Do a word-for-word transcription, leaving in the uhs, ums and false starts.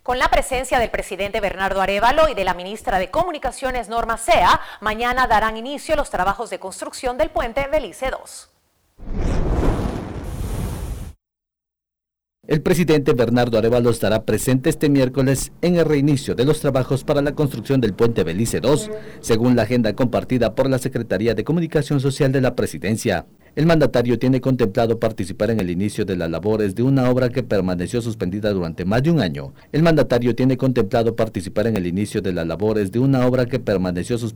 Con la presencia del presidente Bernardo Arévalo y de la ministra de Comunicaciones Norma Sea, mañana darán inicio los trabajos de construcción del puente Belice dos. El presidente Bernardo Arévalo estará presente este miércoles en el reinicio de los trabajos para la construcción del puente Belice dos, según la agenda compartida por la Secretaría de Comunicación Social de la Presidencia. El mandatario tiene contemplado participar en el inicio de las labores de una obra que permaneció suspendida durante más de un año. El mandatario tiene contemplado participar en el inicio de las labores de una obra que permaneció suspendida